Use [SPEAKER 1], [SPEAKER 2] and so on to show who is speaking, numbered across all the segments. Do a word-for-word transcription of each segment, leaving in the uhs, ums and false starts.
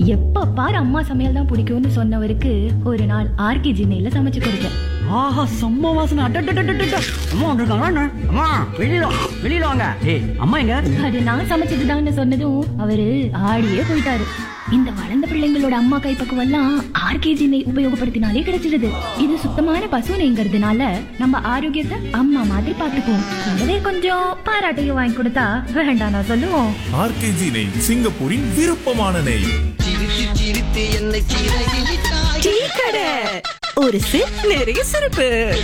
[SPEAKER 1] எப்ப பாரு அம்மா சமையல் தான் பிடிக்கும்னு சொன்னவருக்கு ஒரு நாள் ஆர்கே ஜின்னையில சமைச்சு கொடுத்தேன்.
[SPEAKER 2] ஆஹா, செம்ம வாசனை. அட்டட்டட்டட்டட்ட. அம்மா வந்திருக்காங்க. அம்மா வெளியில வா, வெளியில வாங்க. ஏய், அம்மா எங்க?
[SPEAKER 1] அது நான் சமைச்சதுதான்னு சொன்னதும் அவரு ஆடியே போயிட்டாரு. இந்த வளர்ந்த பிள்ளைங்களோட அம்மா கைப்பக்குவம் எல்லாம் ஆர்கே ஜின்னை உபயோகப்படுத்தினாலே கிடைச்சிடுது. இது சுத்தமான பசு நெய்ங்கிறதுனால நம்ம ஆரோக்கியத்தை அம்மா மாதிரி பாத்துக்குவோம். கூடவே கொஞ்சம் பாராட்டையும் வாங்கி கொடுத்தா வேண்டாம் நான் சொல்லுவோம்.
[SPEAKER 3] ஆர்கேஜி நெய், சிங்கப்பூரின் விருப்பமான நெய்.
[SPEAKER 4] ஒரு சிப் நிறைய சிறப்பு.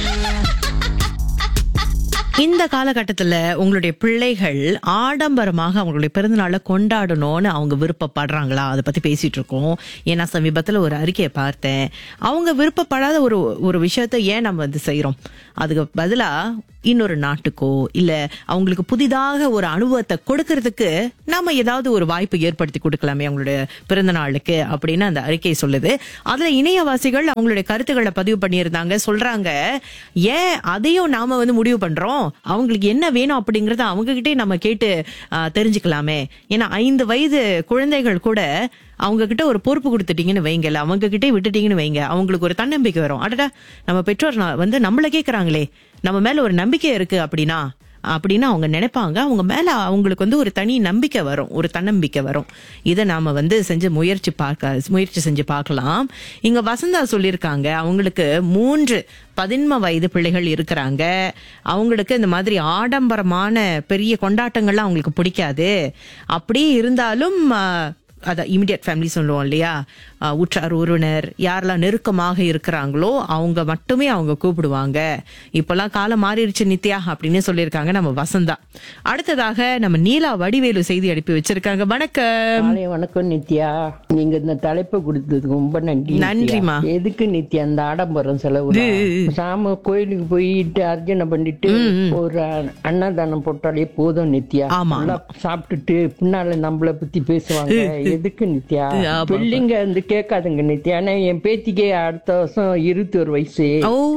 [SPEAKER 4] இந்த காலகட்டத்துல உங்களுடைய பிள்ளைகள் ஆடம்பரமாக அவங்களுடைய பிறந்தநாளை கொண்டாடணும்னு அவங்க விருப்பப்படுறாங்களா, அதை பத்தி பேசிட்டு இருக்கோம். ஏன்னா சமீபத்துல ஒரு அறிக்கையை பார்த்தேன். அவங்க விருப்பப்படாத ஒரு ஒரு விஷயத்த ஏன் நம்ம வந்து செய்யறோம், அதுக்கு பதிலா இன்னொரு நாட்டுக்கோ இல்ல அவங்களுக்கு புதிதாக ஒரு அனுபவத்தை கொடுக்கறதுக்கு நாம ஏதாவது ஒரு வாய்ப்பு ஏற்படுத்தி கொடுக்கலாமே அவங்களுடைய பிறந்த நாளுக்கு அப்படின்னு அந்த அறிக்கை சொல்லுது. அதுல இணையவாசிகள் அவங்களுடைய கருத்துக்களை பதிவு பண்ணியிருந்தாங்க. சொல்றாங்க, ஏன் அதையும் நாம வந்து முடிவு பண்றோம், அவங்களுக்கு என்ன வேணும் அப்படிங்கறத அவங்க கிட்டே நம்ம கேட்டு தெரிஞ்சுக்கலாமே. ஏன்னா ஐந்து வயது குழந்தைகள் கூட அவங்க கிட்ட ஒரு பொறுப்பு கொடுத்துட்டீங்கன்னு வைங்கல, அவங்க கிட்டே விட்டுட்டீங்கன்னு வைங்க, அவங்களுக்கு ஒரு தன்னம்பிக்கை வரும். அடடா, நம்ம பெற்றோர் வந்து நம்மள கேட்கறாங்களே, நம்ம மேல ஒரு நம்பிக்கை இருக்கு அப்படின்னா அப்படின்னு அவங்க நினைப்பாங்க. அவங்க மேல அவங்களுக்கு வந்து ஒரு தனி நம்பிக்கை வரும், ஒரு தன்னம்பிக்கை வரும். இதை நாம வந்து செஞ்சு முயற்சி பார்க்க முயற்சி செஞ்சு பார்க்கலாம். இங்க வசந்தா சொல்லியிருக்காங்க, அவங்களுக்கு மூன்று பதின்ம வயது பிள்ளைகள் இருக்கிறாங்க. அவங்களுக்கு இந்த மாதிரி ஆடம்பரமான பெரிய கொண்டாட்டங்கள்லாம் அவங்களுக்கு பிடிக்காது. அப்படியே இருந்தாலும் அதான் இமிடியட் ஃபேமிலி சொல்லுவோம் இல்லையா, உற்றார் உறவினர் யாரெல்லாம் நெருக்கமாக இருக்கிறாங்களோ அவங்க மட்டுமே அவங்க கூப்பிடுவாங்க. இப்பெல்லாம் காலம் மாறிடுச்சு நித்யா அப்படின்னு சொல்லியிருக்காங்க நம்ம வசந்தா. அடுத்ததாக நம்ம நீலா வடிவேலு செய்தி அனுப்பி வச்சிருக்காங்க. வணக்கம்.
[SPEAKER 5] வணக்கம் நித்யா, நீங்க இந்த தலைப்பை கொடுத்ததுக்கு ரொம்ப நன்றி.
[SPEAKER 4] நன்றிமா.
[SPEAKER 5] எதுக்கு நித்யா அந்த ஆடம்பரம் செலவு? சாம கோயிலுக்கு போயிட்டு அர்ச்சனை பண்ணிட்டு ஒரு அன்னதானம் போட்டாலே போதும் நித்யா. சாப்பிட்டுட்டு பின்னால நம்மள பத்தி பேசுவாங்க. எதுக்கு நித்யா? பிள்ளைங்க வந்து கேட்காதுங்க நித்யா. ஆனா என் பேத்திக்கே அடுத்த வருஷம் இருபத்தி ஒரு வயசு.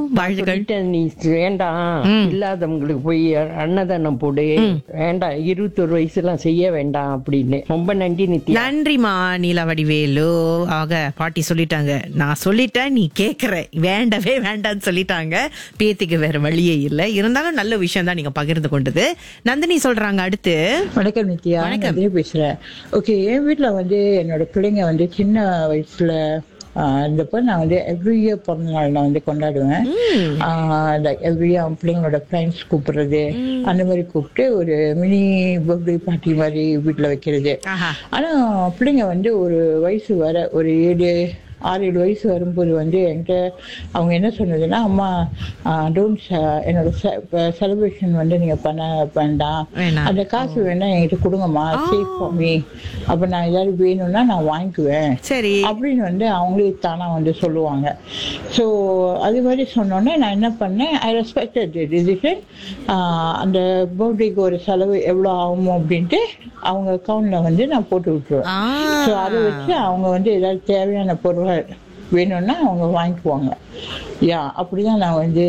[SPEAKER 5] நீ வேண்டாம், இல்லாதவங்களுக்கு போய் அன்னதானம் போடு, வேண்டாம் இருபத்தி ஒரு வயசு எல்லாம் செய்ய வேண்டாம் அப்படின்னு. ரொம்ப நன்றி நித்யா.
[SPEAKER 4] நன்றிமா நீலா வடிவேலு. ஆக பாட்டி சொல்லிட்டாங்க, நான் சொல்லிட்டேன் நீ கேக்குற, வேண்டவே வேண்டான்னு சொல்லிட்டாங்க. பேத்திக்கு வேற வழியே இல்லை. இருந்தாலும் நல்ல விஷயம் தான் நீங்க பகிர்ந்து கொண்டது. நந்தினி சொல்றாங்க அடுத்து.
[SPEAKER 6] வணக்கம் நித்யா, பேசுறேன். ஓகே, என் வீட்டுல வந்து என்னோட பிள்ளைங்க வந்து சின்ன வயசுல இருந்தப்போ நான் வந்து எவ்ரி இயர் பிறந்த நாள் நான் வந்து கொண்டாடுவேன். எவ்ரி இயர் அவன் பிள்ளைங்களோட ஃப்ரெண்ட்ஸ் கூப்பிடுறது, அந்த மாதிரி கூப்பிட்டு ஒரு மினி பர்த்டே பார்ட்டி மாதிரி வீட்டுல வைக்கிறது. ஆனா பிள்ளைங்க வந்து ஒரு வயசு வர ஒரு ஏழு ஆறு ஏழு வயசு வரும்போது வந்து என்கிட்ட அவங்க என்ன சொன்னதுன்னா, அம்மா டோன்ட் என்னோட செலிப்ரேஷன் வந்து நீங்க பண்ண வேண்டாம், அந்த காசு வேணா என்கிட்ட கொடுங்கம்மா, சேவ் ஃபார் மீ, அப்ப நான் ஏதாவது வேணும்னா நான் வாங்கிக்குவேன் அப்படின்னு வந்து அவங்களே தானா வந்து சொல்லுவாங்க. ஸோ அது மாதிரி சொன்னோன்னே நான் என்ன பண்ணேன், ஐ ரெஸ்பெக்டட் தி டிசிஷன். அந்த பர்த்டேக்கு ஒரு செலவு எவ்வளோ ஆகுமோ அப்படின்ட்டு அவங்க அக்கௌண்ட்ல வந்து நான் போட்டு விட்டுருவேன். ஸோ அதை வச்சு அவங்க வந்து ஏதாவது தேவையான பொருள் வேணும்னா அவங்க வாங்கிக்குவாங்க. யா, அப்படிதான் நான் வந்து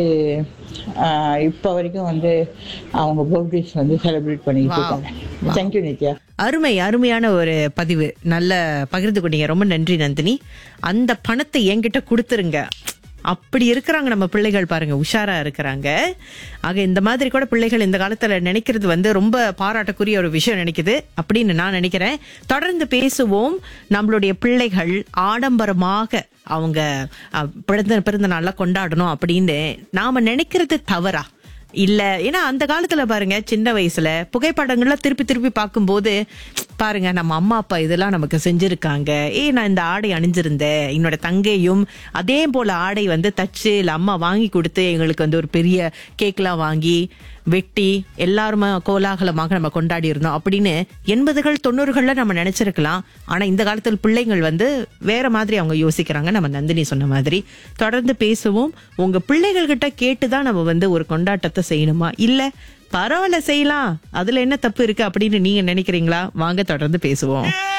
[SPEAKER 6] இப்ப வரைக்கும் வந்து அவங்க பர்த்டேஸ் வந்து செலிப்ரேட் பண்ணிட்டு இருக்காங்க. தேங்க்யூ நித்யா.
[SPEAKER 4] அருமை, அருமையான ஒரு பதிவு, நல்ல பகிர்ந்து கொண்டீங்க. ரொம்ப நன்றி நந்தினி. அந்த பணத்தை என்கிட்ட கொடுத்துருங்க, அப்படி இருக்கிறாங்க நம்ம பிள்ளைகள், பாருங்க உஷாரா இருக்கிறாங்க. ஆக இந்த மாதிரி கூட பிள்ளைகள் இந்த காலத்துல நினைக்கிறது வந்து ரொம்ப பாராட்டக்குரிய ஒரு விஷயம் நினைக்குது அப்படின்னு நான் நினைக்கிறேன். தொடர்ந்து பேசுவோம். நம்மளுடைய பிள்ளைகள் ஆடம்பரமாக அவங்க பிறந்த பிறந்த நாள்ல கொண்டாடணும் அப்படின்னு நாம நினைக்கிறது தவறா இல்ல? ஏன்னா அந்த காலத்துல பாருங்க, சின்ன வயசுல புகைப்படங்கள்ல திருப்பி திருப்பி பார்க்கும்போது பாருங்க, நம்ம அம்மா அப்பா இதெல்லாம் நமக்கு செஞ்சிருக்காங்க. ஏ நான் இந்த ஆடை அணிஞ்சிருந்தேன், என்னோட தங்கையும் அதே போல ஆடை வந்து தச்சு இல்ல அம்மா வாங்கி கொடுத்து எங்களுக்கு வந்து ஒரு பெரிய கேக்லாம் வாங்கி வெட்டி எல்லாருமே கோலாகலமாக நம்ம கொண்டாடி இருந்தோம் அப்படின்னு எண்பதுகள் தொண்ணூறுகள்ல நம்ம நினைச்சிருக்கலாம். ஆனா இந்த காலத்தில் பிள்ளைங்கள் வந்து வேற மாதிரி அவங்க யோசிக்கிறாங்க. நம்ம நந்தினி சொன்ன மாதிரி தொடர்ந்து பேசுவோம். உங்க பிள்ளைகள் கிட்ட கேட்டுதான் நம்ம வந்து ஒரு கொண்டாட்டத்தை செய்யணுமா, இல்ல பரவாயில்ல செய்யலாம், அதுல என்ன தப்பு இருக்கு அப்படின்னு நீங்க நினைக்கிறீங்களா? வாங்க தொடர்ந்து பேசுவோம்.